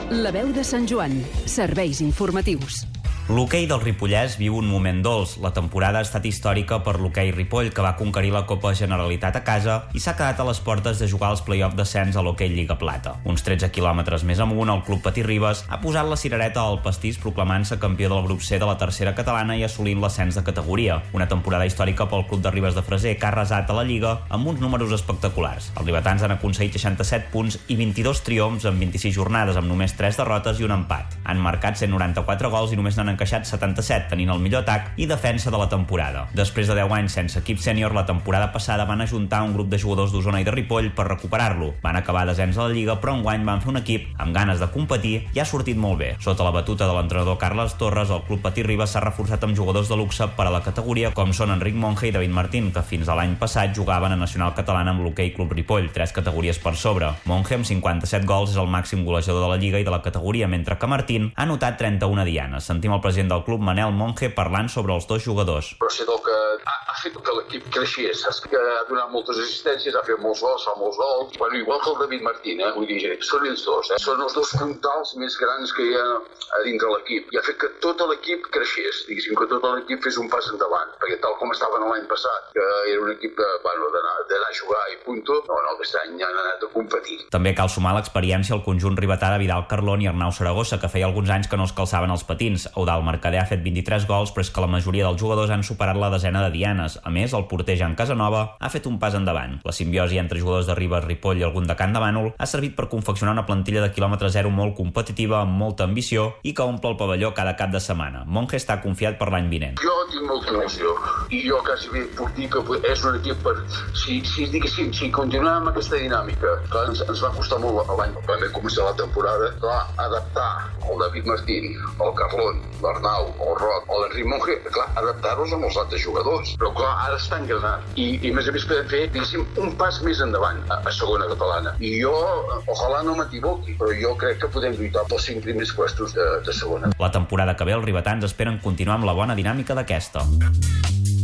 La veu de Sant Joan. Serveis informatius. L'hoquei del Ripollès viu un moment dolç. La temporada ha estat històrica per l'hoquei Ripoll, que va conquerir la Copa Generalitat a casa i s'ha quedat a les portes de jugar als play-off d'ascens a l'hoquei Lliga Plata. Uns 13 quilòmetres més amunt, el Club Patí Ribes ha posat la cirereta al pastís proclamant-se campió del grup C de la tercera catalana i assolint l'ascens de categoria. Una temporada històrica pel Club de Ribes de Freser, que ha arrasat a la Lliga amb uns números espectaculars. Els ribetans han aconseguit 67 punts i 22 triomfs en 26 jornades, amb només 3 derrotes i un empat. Han marcat 194 gols i només n'han encaixat 77, tenint el millor atac i defensa de la temporada. Després de 10 anys sense equip sènior, la temporada passada van ajuntar un grup de jugadors d'Osona i de Ripoll per recuperar-lo. Van acabar desens a la Lliga, però enguany van fer un equip amb ganes de competir i ha sortit molt bé. Sota la batuta de l'entrenador Carles Torres, el Club Patí Ribes s'ha reforçat amb jugadors de luxe per a la categoria, com són Enric Monge i David Martín, que fins a l'any passat jugaven a Nacional Catalana amb l'Hoquei Club Ripoll, 3 categories per sobre. Monge, amb 57 gols, és el màxim golejador de la Lliga i de la categoria, mentre que Martín ha anotat 31 dianes. Sentim el president del club, Manel Monge, parlant sobre els dos jugadors. Però ha fet que l'equip creixés, que ha donat moltes assistències, ha fet molts gols, fa molts gols. Bueno, igual que el David Martín, vull dir, són ells dos. Són els dos puntals més grans que hi ha a dintre l'equip. I ha fet que tot l'equip creixés, diguéssim, que tot l'equip fes un pas endavant. Perquè tal com estaven l'any passat, que era un equip d'anar a jugar i punto, no, aquest any han anat a competir. També cal sumar l'experiència al conjunt ribetà de Vidal Carlón i Arnau Saragossa, que feia alguns anys que no es calçaven els patins. Eudald Mercader ha fet 23 gols, però és que la majoria dels jugadors han superat la desena de dianes. A més, el porter Jan Casanova ha fet un pas endavant. La simbiosi entre jugadors de Ribes, Ripoll i algun de Can de Bànol ha servit per confeccionar una plantilla de quilòmetre zero molt competitiva, amb molta ambició i que omple el pavelló cada cap de setmana. Monge està confiat per l'any vinent. Jo tinc molta il·lusió i jo quasi bé puc dir que és un equip per... Si continuem amb aquesta dinàmica, clar, ens va costar molt l'any quan vam començar la temporada, clar, adaptar el David Martín, el Carlón, l'Arnau, el Roc, l'Enric Monge, clar, adaptar-los amb els altres jugadors. Però clar, ara està engranant. I a més podem fer, diguéssim, un pas més endavant a segona catalana. I jo, ojalà no m'equivoqui, però jo crec que podem lluitar pels 5 primers puestos de segona. La temporada que ve els ribetans esperen continuar amb la bona dinàmica d'aquesta.